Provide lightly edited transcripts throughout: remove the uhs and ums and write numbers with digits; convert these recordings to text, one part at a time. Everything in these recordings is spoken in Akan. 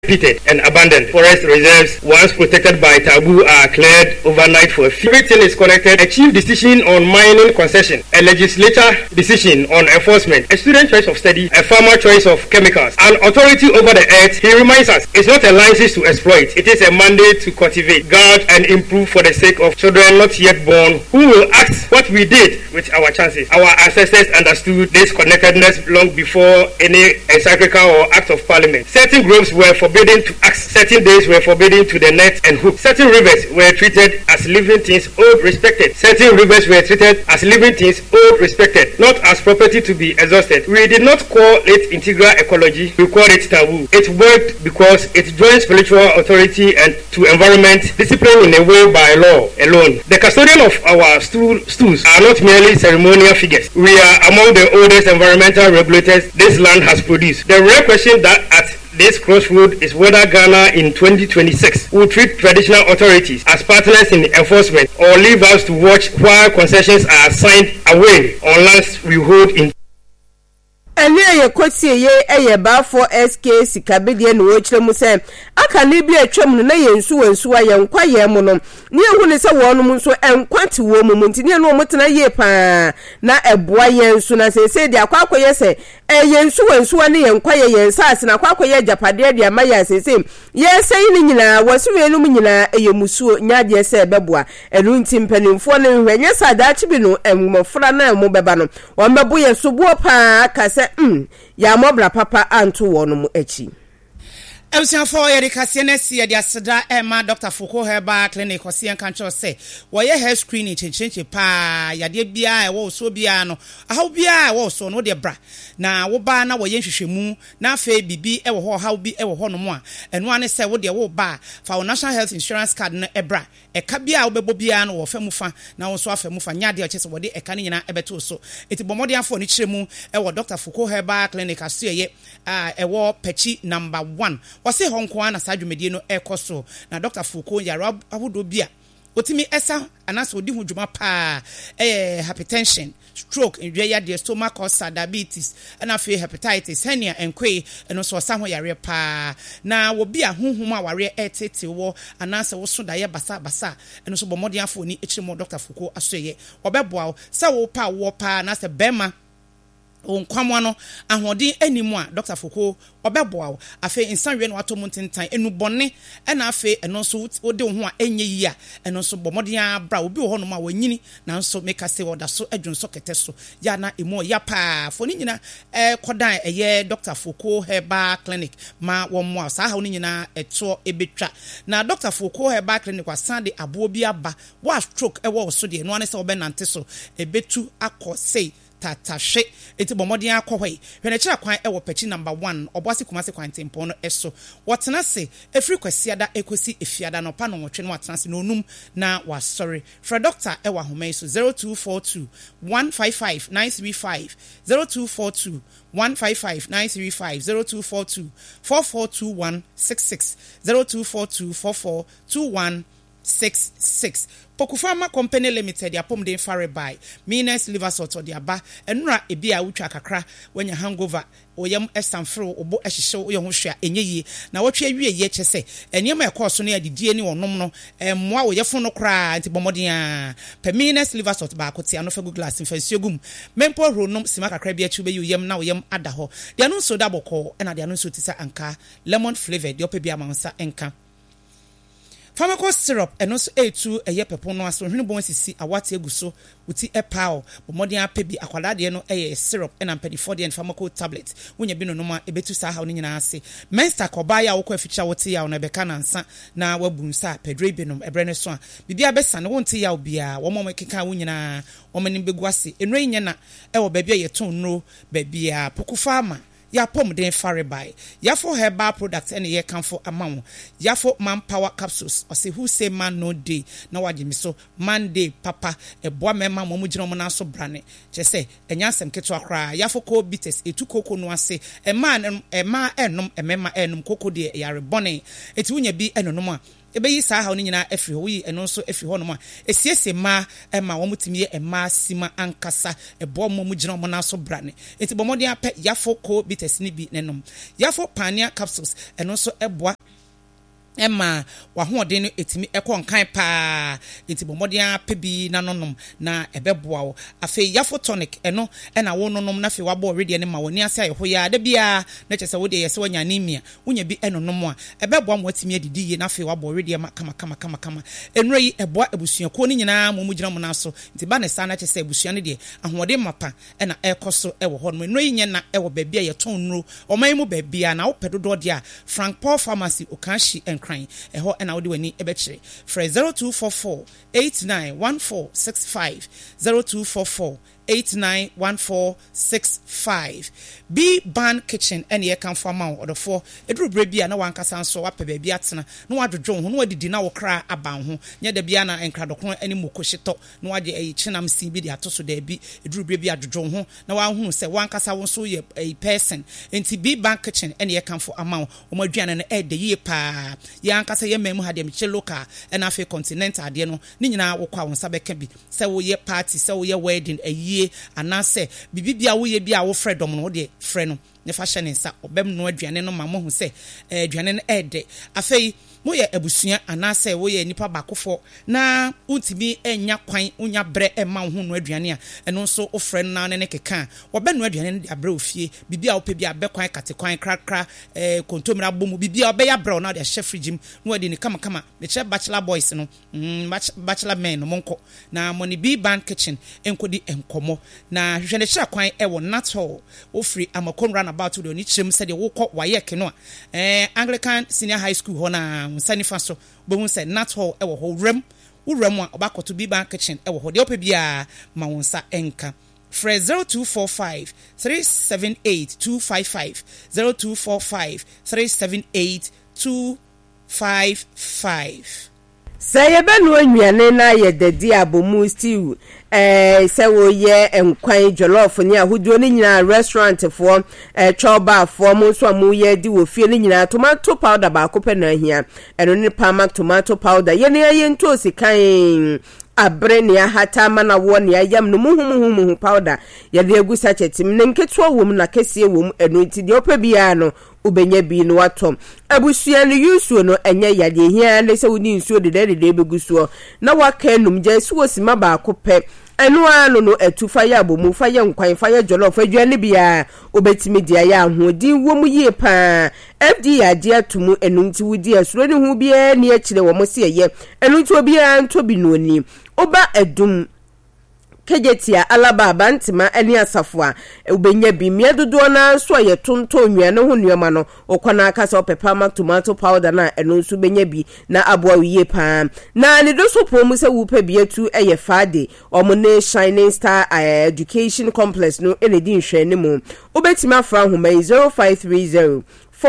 pitted and abandoned. Forest reserves, once protected by taboo, are cleared overnight for a few. Everything is connected. A chief decision on mining concession, a legislature decision on enforcement, a student choice of study, a farmer choice of chemicals, an authority over the earth. He reminds us it's not a license to exploit. It is a mandate to cultivate, guard, and improve for the sake of children not yet born who will ask what we did with our chances. Our ancestors understood this connectedness long before any encyclical or act of parliament. Certain groves were forbidden to axe. Certain days were forbidden to the net and hook. Certain rivers were treated as living things, owed, respected. Certain rivers were treated as living things, owed, respected, not as property to be exhausted. We did not call it integral ecology. We called it taboo. It worked because it joined spiritual authority and to environment discipline in a way by law alone. The custodian of our stools are not merely ceremonial figures. We are among the oldest environmental regulators this land has produced. The real question that at this crossroad is whether Ghana in 2026 will treat traditional authorities as partners in enforcement or leave us to watch while concessions are signed away on lands we hold in. Ene ye kwoti ye ba for SK sikabedie no ochire mu se aka ne bi atwam no na ye nsu aye nkwa ye mu no ne ehu ne se wo no mu so enkwati wo mu ntine no mutena ye pa na eboa ye nsu na se de akwakoye se ye nsu ne ye nkwa ye nsase na akwakoye japade de ama ya se ye sei ni nyina wasuwe no mu nyina eye musuo nyade se beboa enu ntimpanimfo ne hwenye sadachi bi no emofra na emu beba no wo mbebu ye subuo pa aka se ya mobra papa anto wono mu echi. Ebusiafo ye de kase na sie de aseda Emma Dr. Foko Herbal Clinic osien kancho se wo ye hair screening chenchenche pa ya de bia e wo so bia no ahaw bia e wo so no de bra na wo ba na wo ye hwehwemu na afa bibi e wo ho haw bi e wo ho no mo a eno ane se wo de wo ba fa wo National Health Insurance Card no e bra e ka bia wo bebo bia no wo fa mu fa na wo so afa mu fa nya de o chese wo de e ka ne nyina e beto so eti bomode afo ni kiremu e wo Dr. Foko Herbal Clinic aso ye e wo Pechi number 1 wase honko ana sadwumedie no ekoso na Dr. Foko yara ahodo bia otimi esa anaso odi hudwuma pa hypertension, stroke, indwaya de stomach ulcer, diabetes, and fe hepatitis, hernia enkwe eno so sa ho yare pa na wo bia honhom aware etete wo anaso wo so da ye basa eno so bomode afo ni echimo Dr. Foko asoye obeboa se wo pa na se bema onkwamwa no ahodi animu a Dr. Foko obeboa afa insanwe no atomo ntentan enubone na afa eno so ode ho a enye yi a eno so bomode abra obi ho no ma wanyini na nso meka se woda so adwunso kete so ya na emo ya pa fo ni nyina kodan eye Dr. Foko Herbal Clinic ma wo mo sa ha ni nyina eto ebetwa na Dr. Foko Herbal Clinic wasande abo bi aba wa stroke wo so de no ane se obenante so ebetu akose tatashe eti bomodi akohwe hwene kira kwan e wo Pechi number 1 obwase kumase kwan tempo no eso wotena se efri kwasiada ekosi efiada no pa no wotwe no watena se no num na wa sorry for doctor e wa homa so 0242 155 935 0242 155 935 0242 442166 0242 442166 Pokufama Company Limited ya pom de fare by Minas liver salt or diaba enura ebi a wutwa kakra when hangover oyam esanfro obo ehihye oye ho hwea enye na wotwe awie ye kyese eniem ekoso no ya didie ni onom no emmoa oyefo no kra anti bomodin a per Minas liver salt ba kotia no fagu glass mfansiogum mempo ronom sima kakra bia chi be yem na oyem ada ho dia no so double call na dia no so tisa anka lemon flavor dia opa bia mansa enka Pharmaco syrup enoso A2 eye pepo no aso hwene bon sisi awate eguso uti epao bomodin apebi akwada de no eye syrup ena mpedi 4 de Pharmaco tablet wonya bi no no ma ebetu sa ha no nyina ase mensta koba ya wokọ aficha wote ya na beka na nsa na wabunsa pedre binom ebre ne so a bibia besa ne wonte ya obia wo mom keka wonyina wo manim begu ase enwe nya na ewo babia ye ton no babia Pokufama ya pom den fare by ya for herbal products and ye can for amount ya for manpower capsules or say who say man no day na wadi mi so man day papa e boa mema mo mugino mo na so brane che say enyansem keto akra ya for co bitters etu koko no ase e ma enom e mema enum koko de yare bone eti wunya bi enonom a ebeyi saa ha no nyina afiri ho yi eno nso afiri ho no ma esiesie ma ma wo mutimi ye ma sima ankasa ebo mo mu gina mo na so brane enti bomode apɛ yafo ko bitters ni bi nenom yafo pania capsules eno nso eboa Emma wahoɔden no etimi ɛkɔ nkan paa enti bomɔden apɛ bi na nonom na ɛbɛboa wo afei yafo tonic ɛno ɛna wo nonom na afei wabɔ already ne ma woni ase ayɛ ho ya da bia na kyɛ sɛ wo de yɛsɛ wanya anemia wonya bi ɛnonom a ɛbɛboa mo atimi adidi ye na afei wabɔ already ma kama enura yi ɛboa abusuakuo ne nyinaa mo gyina mo na so enti ba ne sa na kyɛ sɛ abusua ne de ahoɔden mapa ɛna ɛkɔ so ɛwɔ hɔ no enura yi nyɛ na ɛwɔ baabi a yɛtɔn nuro ɔman mu baabi a na wo pɛ dodo de a Frank Paul Pharmacy Okanshi eho and Audi wani ebechre for 0244 891465 0244 891465 B Ban Kitchen and ye can for ma or the four edru brebia na wankasa so wape baabi atena na wadwodwo ho na wadidi na wokra aban ho nya da bia na enkradokon ani mokohyeto na wade chinam si bi de atoso da bi edru brebia adwodwo ho na wanhunu se wankasa won so ye a person enti B Ban Kitchen and ye can for ama o maduane na e de ye pa ye ankasa ye memu ha de me local and afi continental de no ni nyina wokwa won sabeka bi se wo ye party se wo ye wedding anase bibibia wo ye bia wo freedom no de frɛ no ne fa hyɛ ne nsa obem no aduane no ma mo hu sɛ aduane no ɛde afei mo ye abusua anase wo ye nipa bakofo na untimi enya kwan unya bre ema ho no aduane a ɛno nso wo frɛ no na ne keka obe no aduane no de abre ofie bibia wo pɛ bia be kwan kate kwan krakra kontomira bomu bibia obe ya bre na de hyɛ frigim no ade ni kama me che bachelor boys no bachelor men no monko na money B Ban Kitchen enkodi enkomo na hwehwe ne kyerɛ kwan ɛwɔ Natal ofri amakonra about to ni kyerem sɛ de wokɔ wayek no Anglican Senior High School ho na sanifa so bohu sɛ Natal ɛwɔ ho rem urem a obakoto B Ban Kitchen ɛwɔ ho de opɛ bia ma wonsa enka Fred 0245 378 255 0245 378 255 Say ben wonwane na ye dadi abomu stew say wo ye enkwan jollof ni ahodo ni nyina restaurant fo choba fo mo so amu ye di wo fie ni nyina tomato powder ba ko pe na hia eno ni Parmac tomato powder ye ne ye nto sikan abre ne hata mana wo ne ayam no muhu powder ye de egu sachetim ne nketo wom na kese wom eno nti de opa bia no ubenya bi no watom abusua no yusuo no enye yade hia ne se woni nsuo de begusuo na waka enum je so osima ba ko pe eno ano no atufa ya abomu fa ya nkwan fa ya jollof aduane bia obetimi dia ya ahodin wo mu yie pa FD ade atumu enum ti wudi asuro ne hu bia ne akire wo mo se ye enu nti obia ntobi no ni oba edum kejetia alaba bantima eni asafo ubenya bi miedodo na so ye tonto nnuane ho nnuama no okwana aka se Parmac tomato powder na eno nso benya bi na aboa wiye pa na ne do so pomu se wupa bi atu eye fade omone Shining Star Education Complex no ene di nhwe ne mu obetima fra homa 0530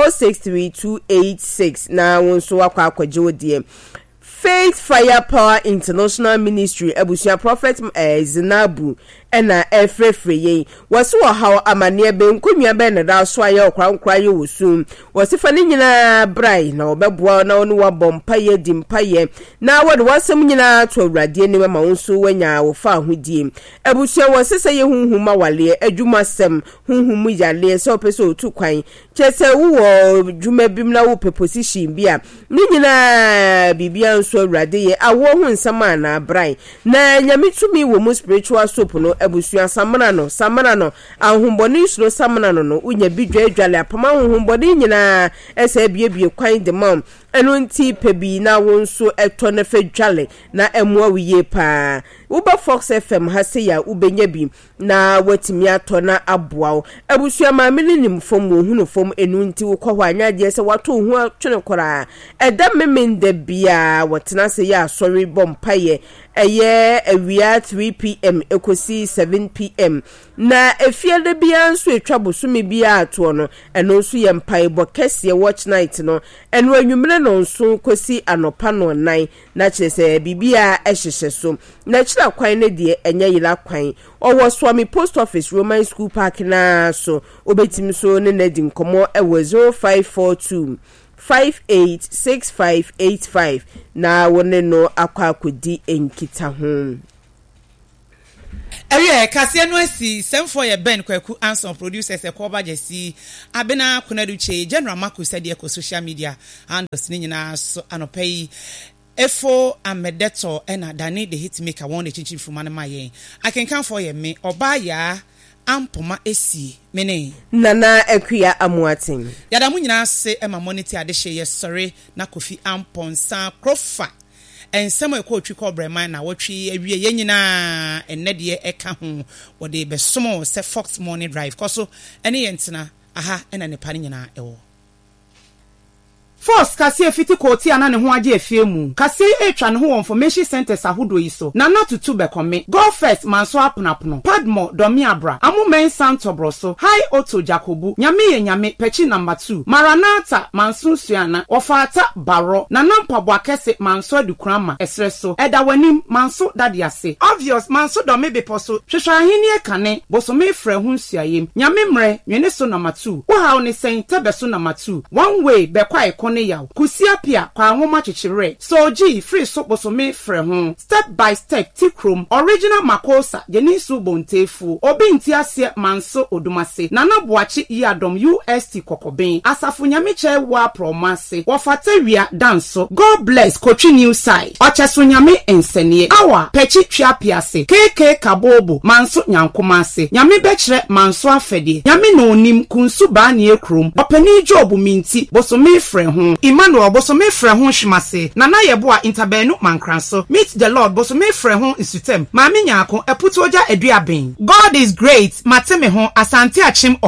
463286 na wonso akwa akwaje odie Faith Fire Power International Ministry Abusia Prophet Zinabu ena efrefreye wasi wo hawo amane be nkonua be na da so aye okwankwa ye wosum wasi fa ni nyina brai na obeboa na onu wabompaye dimpaye na wode wasem nyina to awrade ni ma wonso wanya wo fa ahodie abusia wasi se ye hunhuma wale adwumasem hunhumu yale se opeso otu kwan chese wo dwuma bim na wo position bia ni nyina bibia nso awrade ye awo hu nsama na brai na nyamitumi wo mu spiritual soap no abusua samana no ahomboni suro samana no unya bidwa adwale apama ahomboni nyina ese biebie kwan de mam eno nti pebi na wonso eto na fedwale na emwa wiye pa uba Fox FM hase ya ubenya bi na watimi ato na aboa abusua ma meninim fom wo hunu fom enu nti wokɔ hɔ anya je se wato hu atwene kora eda memende bia watena se ya sorry bompaye eye awia 3 pm ekosi 7 pm na efiade bia nso etwabosome bia ato no eno nso ye mpai bo kese watch night no eno anwumre no nso kosi anopa no nan na kyerese bibia ehyehye so na kyira kwan ne de enya yila kwan owo Swami Post Office Roman School Park na so obetim so ne nadi nkomo ewo 0542 586585 na wone no akwakodi enkita ho. Ewe kase no asi semfo ye Ben Kwaku Anson producers e ko bajesi abena konaduche General Marcus said e social media and ni nyina so anopai efo amedeto ena dani the hitmaker won the chinchin from anamaye akenkan for ye me obaya ampoma esi mene Nana Ekuya Amuatin yada mu nyina se e ma monitor ade hye ye sorry na Kofi Amponsa Krofa ensem ekotwi kobrema na wotwi awie ye nyina ennede eka ho wode besomo se Fox Morning Drive koso ene yentina aha ena ne pane nyina ewo Force kase fiti koti ana ne ho age afie mu kase etwa ne ho information centers ahodo yi so na tutu bekome go first manso aponapono padmo domi abra amumen santobro so high auto jacobu nyame ye nyame pechi number 2 maranata manso suana ofata baro na nampabo akese manso adukrama esreso eda wanim manso dadiase obvious manso domi beposo hwehwa ahini ekane bosome frɛ ho nsuayem nyame mre nwene so number 2 wo ha oni sen tebeso number 2 one way bekwa ekone yaw kusiapia kwa nwoma chichire soji free sopbosome frɛ ho step by step tikrom original makosa jenisu bontefu obi ntiasie manso odumase nana boachi yadom UST kokoben asafo nyame wa promase wofatawia danso God bless Kochi new side ocheso nyame ensenie awa pechi twapiase KK kabobo manso nyankomase nyame bekire manso afede nyame no onim kunsu ba ne ekrom opani job minti bosome frɛ ho Emmanuel bosome frɛ ho hwimase nana yeboa interbenu mankranso meet the Lord bosome frɛ ho isutem maami nyaako eputoja aduaben God is great mateme ho asante achim